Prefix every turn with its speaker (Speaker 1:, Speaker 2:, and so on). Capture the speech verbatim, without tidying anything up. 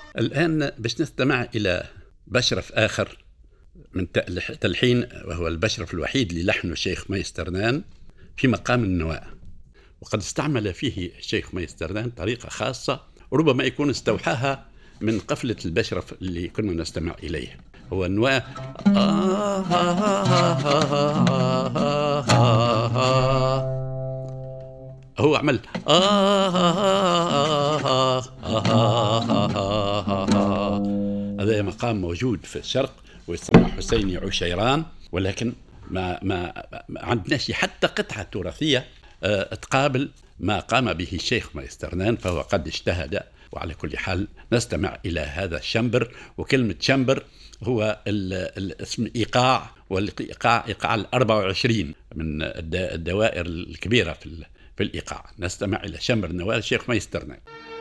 Speaker 1: الآن باش نستمع إلى بشرف آخر من تلح- تلحين، وهو البشرف الوحيد اللي لحنه الشيخ مايسترنان في مقام النواء. وقد استعمل فيه الشيخ مايسترنان طريقة خاصة ربما يكون استوحاها من قفلة البشرف اللي كنا نستمع إليه. هو النواء. هو عمل هذا مقام موجود في الشرق ويسمى حسيني عشيران، ولكن ما ما ما عندناش حتى قطعة تراثية أه تقابل ما قام به الشيخ مايسترنان، فهو قد اجتهد. وعلى كل حال نستمع إلى هذا الشمبر. وكلمة شمبر هو الاسم إيقاع، والإيقاع إيقاع الأربع وعشرين من الدوائر الكبيرة في في الإيقاع. نستمع إلى شمبر نوال الشيخ مايسترنان.